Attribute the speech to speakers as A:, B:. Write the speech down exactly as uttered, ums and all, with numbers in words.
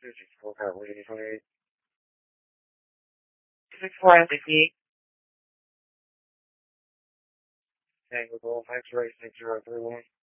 A: six four Cabo eighty twenty-eight. six four fifty-eight. Tango Golf X-ray six zero three one.